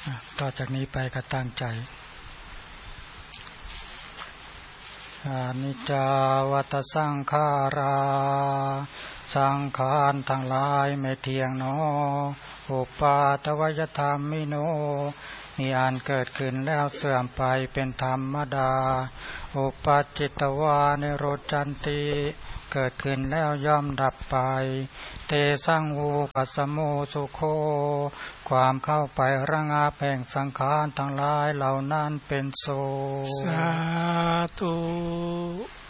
ต่อจากนี้ไปก็ตั้งใจอนิจจาวัฏสังขาราสังขารทั้งหลายไม่เที่ยงหนออุปาทวยธรรมิโนมีอันเกิดขึ้นแล้วเสื่อมไปเป็นธรรมดาอุปัจจิตวานิโรธจันติเกิดขึ้นแล้วย่อมดับไปเตสังวูปัสสโมสุโคความเข้าไประงับแห่งสังขารทั้งหลายเหล่านั้นเป็นโสสาธุ